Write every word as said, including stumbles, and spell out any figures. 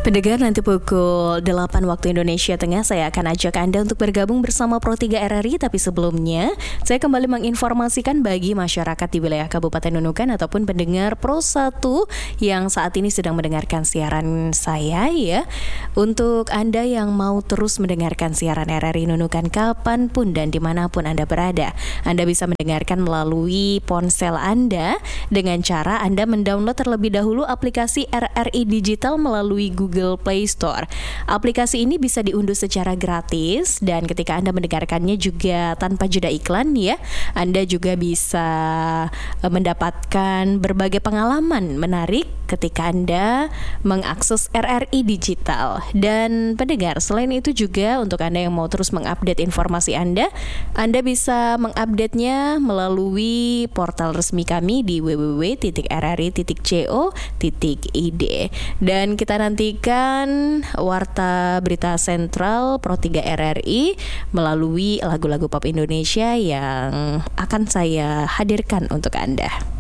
Pendengar, nanti pukul delapan waktu Indonesia Tengah saya akan ajak Anda untuk bergabung bersama Pro tiga R R I. Tapi sebelumnya, saya kembali menginformasikan bagi masyarakat di wilayah Kabupaten Nunukan ataupun pendengar Pro satu yang saat ini sedang mendengarkan siaran saya ya. Untuk Anda yang mau terus mendengarkan siaran R R I Nunukan kapanpun dan dimanapun Anda berada, Anda bisa mendengarkan melalui ponsel Anda dengan cara Anda mendownload terlebih dahulu aplikasi R R I Digital melalui Google Google Play Store. Aplikasi ini bisa diunduh secara gratis dan ketika Anda mendengarkannya juga tanpa jeda iklan ya, Anda juga bisa mendapatkan berbagai pengalaman menarik ketika Anda mengakses R R I Digital. Dan pendengar, selain itu juga untuk Anda yang mau terus mengupdate informasi Anda, Anda bisa mengupdate-nya melalui portal resmi kami di w w w titik r r i titik co titik i d. Dan kita nanti kan Warta Berita Sentral Pro tiga R R I melalui lagu-lagu pop Indonesia yang akan saya hadirkan untuk Anda.